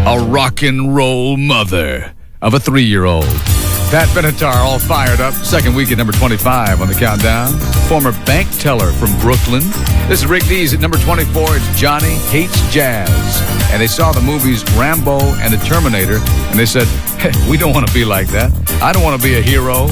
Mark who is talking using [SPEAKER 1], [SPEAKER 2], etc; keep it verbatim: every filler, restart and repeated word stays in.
[SPEAKER 1] a rock and roll mother of a three-year-old. Pat Benatar all fired up. Second week at number twenty-five on the countdown. Former bank teller from Brooklyn. This is Rick Dees at number twenty-four. It's Johnny Hates Jazz. And they saw the movies Rambo and The Terminator, and they said, hey, we don't want to be like that. I don't want to be a hero.